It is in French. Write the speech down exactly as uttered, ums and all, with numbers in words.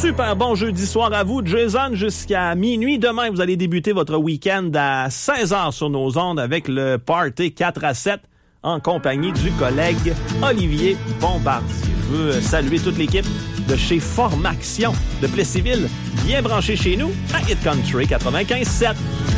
super bon jeudi soir à vous. Jason jusqu'à minuit. Demain, vous allez débuter votre week-end à seize heures sur nos ondes avec le Party quatre à sept en compagnie du collègue Olivier Bombardier. Je veux saluer toute l'équipe de chez Formaction de Plessisville, bien branché chez nous à Hit Country quatre-vingt-quinze sept.